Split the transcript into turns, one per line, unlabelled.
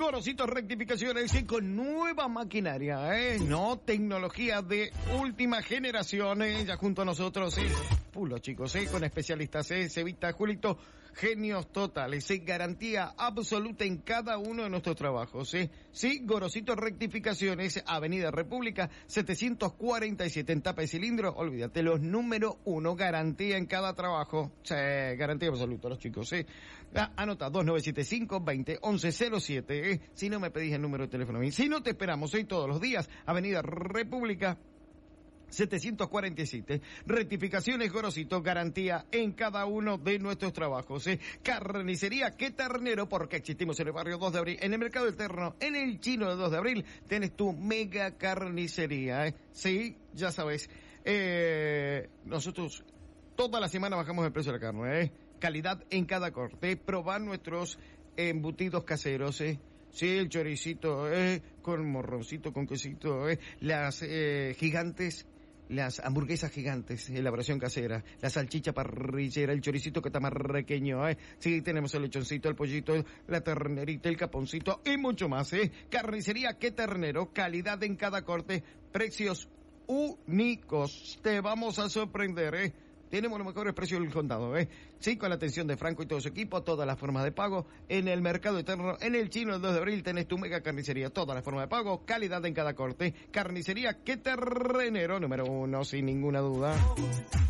Gorosito Rectificaciones y con nueva maquinaria, no tecnología de última generación, ya junto a nosotros, Pulo, chicos, con especialistas, Cevita, Julito, genios totales, garantía absoluta en cada uno de nuestros trabajos, Sí, Gorosito Rectificaciones, Avenida República, 747 en tapa y cilindro, olvídate, los número 1, garantía en cada trabajo, garantía absoluta, los chicos, Anota, 2975-201107, si no me pedís el número de teléfono, si no te esperamos, todos los días, Avenida República, 747, rectificaciones Gorosito, garantía en cada uno de nuestros trabajos, Carnicería Que Ternero, porque existimos en el barrio 2 de abril, en el Mercado Eterno, en el Chino de 2 de abril, tenés tu mega carnicería, Sí, ya sabes, nosotros toda la semana bajamos el precio de la carne, Calidad en cada corte, probar nuestros embutidos caseros, Sí, el choricito, con morroncito, con quesito, las gigantes, las hamburguesas gigantes, elaboración casera, la salchicha parrillera, el choricito que está más pequeño, Sí, tenemos el lechoncito, el pollito, la ternerita, el caponcito y mucho más, Carnicería Que Ternero, calidad en cada corte, precios únicos. Te vamos a sorprender, Tenemos los mejores precios del condado, Sí, con la atención de Franco y todo su equipo, todas las formas de pago, en el Mercado Eterno, en el Chino el 2 de abril tenés tu mega carnicería, todas las formas de pago, calidad en cada corte, Carnicería Que Ternero, número 1, sin ninguna duda.